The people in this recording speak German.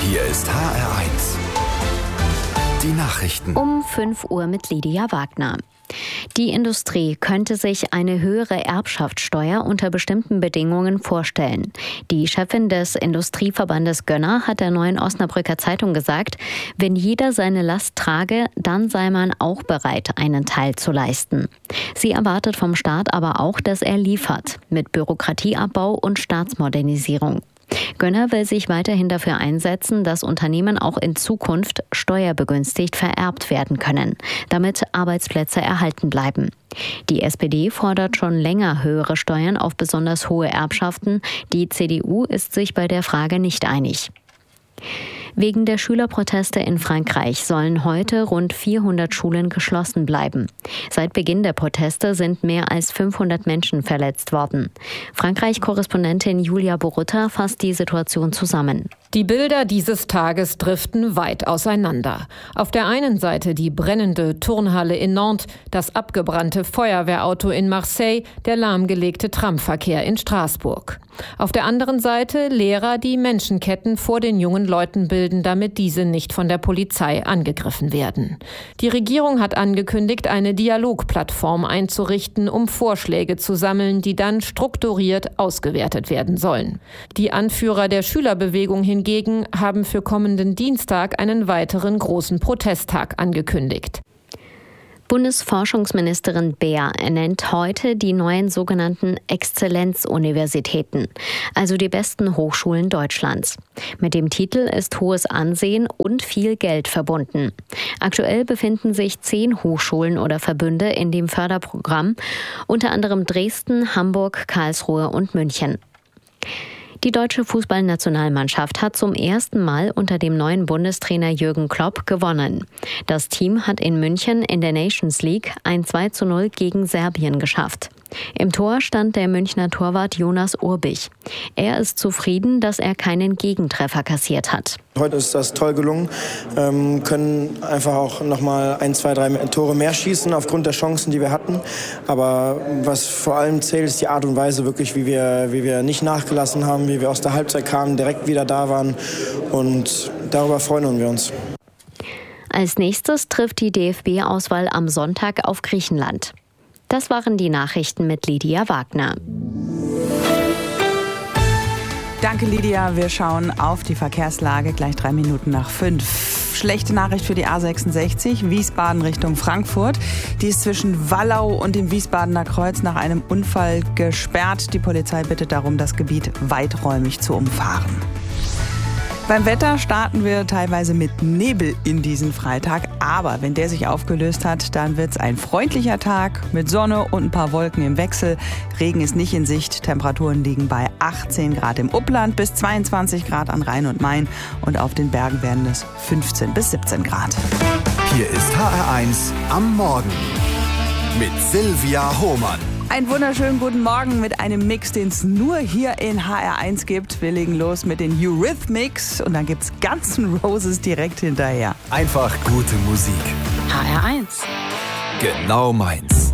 Hier ist HR1. Die Nachrichten. Um 5 Uhr mit Lydia Wagner. Die Industrie könnte sich eine höhere Erbschaftssteuer unter bestimmten Bedingungen vorstellen. Die Chefin des Industrieverbandes Gönner hat der Neuen Osnabrücker Zeitung gesagt, wenn jeder seine Last trage, dann sei man auch bereit, einen Teil zu leisten. Sie erwartet vom Staat aber auch, dass er liefert, mit Bürokratieabbau und Staatsmodernisierung. Gönner will sich weiterhin dafür einsetzen, dass Unternehmen auch in Zukunft steuerbegünstigt vererbt werden können, damit Arbeitsplätze erhalten bleiben. Die SPD fordert schon länger höhere Steuern auf besonders hohe Erbschaften. Die CDU ist sich bei der Frage nicht einig. Wegen der Schülerproteste in Frankreich sollen heute rund 400 Schulen geschlossen bleiben. Seit Beginn der Proteste sind mehr als 500 Menschen verletzt worden. Frankreich-Korrespondentin Julia Borutta fasst die Situation zusammen. Die Bilder dieses Tages driften weit auseinander. Auf der einen Seite die brennende Turnhalle in Nantes, das abgebrannte Feuerwehrauto in Marseille, der lahmgelegte Tramverkehr in Straßburg. Auf der anderen Seite Lehrer, die Menschenketten vor den jungen Leuten bilden, damit diese nicht von der Polizei angegriffen werden. Die Regierung hat angekündigt, eine Dialogplattform einzurichten, um Vorschläge zu sammeln, die dann strukturiert ausgewertet werden sollen. Die Anführer der Schülerbewegung hingegen haben für kommenden Dienstag einen weiteren großen Protesttag angekündigt. Bundesforschungsministerin Beer ernennt heute die neuen sogenannten Exzellenzuniversitäten, also die besten Hochschulen Deutschlands. Mit dem Titel ist hohes Ansehen und viel Geld verbunden. Aktuell befinden sich 10 Hochschulen oder Verbünde in dem Förderprogramm, unter anderem Dresden, Hamburg, Karlsruhe und München. Die deutsche Fußballnationalmannschaft hat zum ersten Mal unter dem neuen Bundestrainer Jürgen Klopp gewonnen. Das Team hat in München in der Nations League ein 2:0 gegen Serbien geschafft. Im Tor stand der Münchner Torwart Jonas Urbich. Er ist zufrieden, dass er keinen Gegentreffer kassiert hat. Heute ist das toll gelungen, können einfach auch nochmal 1, 2, 3 Tore mehr schießen aufgrund der Chancen, die wir hatten. Aber was vor allem zählt, ist die Art und Weise wirklich, wie wir nicht nachgelassen haben, wie wir aus der Halbzeit kamen, direkt wieder da waren, und darüber freuen wir uns. Als nächstes trifft die DFB-Auswahl am Sonntag auf Griechenland. Das waren die Nachrichten mit Lydia Wagner. Danke, Lydia. Wir schauen auf die Verkehrslage gleich 3 Minuten nach 5. Schlechte Nachricht für die A66, Wiesbaden Richtung Frankfurt. Die ist zwischen Wallau und dem Wiesbadener Kreuz nach einem Unfall gesperrt. Die Polizei bittet darum, das Gebiet weiträumig zu umfahren. Beim Wetter starten wir teilweise mit Nebel in diesen Freitag. Aber wenn der sich aufgelöst hat, dann wird es ein freundlicher Tag mit Sonne und ein paar Wolken im Wechsel. Regen ist nicht in Sicht. Temperaturen liegen bei 18 Grad im Upland bis 22 Grad an Rhein und Main. Und auf den Bergen werden es 15 bis 17 Grad. Hier ist HR1 am Morgen mit Silvia Hohmann. Einen wunderschönen guten Morgen mit einem Mix, den es nur hier in HR1 gibt. Wir legen los mit den Eurythmics und dann gibt's Guns N' Roses direkt hinterher. Einfach gute Musik. HR1. Genau meins.